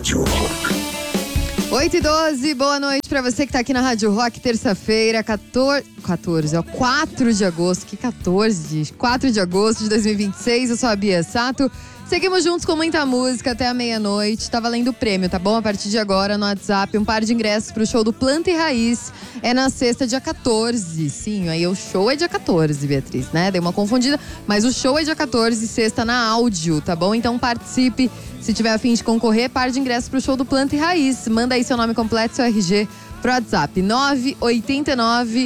Rádio Rock. 8h12, boa noite pra você que tá aqui na Rádio Rock, terça-feira, 4 de agosto, que 14? 4 de agosto de 2026, eu sou a Bia Sato. Seguimos juntos com muita música até a meia-noite. Tá valendo o prêmio, tá bom? A partir de agora, no WhatsApp, um par de ingressos pro show do Planta e Raiz. É na sexta, dia 14. Sim, aí o show é dia 14, Beatriz, né? Dei uma confundida, mas o show é dia 14, sexta na áudio, tá bom? Então participe. Se tiver a fim de concorrer, par de ingressos pro show do Planta e Raiz. Manda aí seu nome completo, seu RG pro WhatsApp 989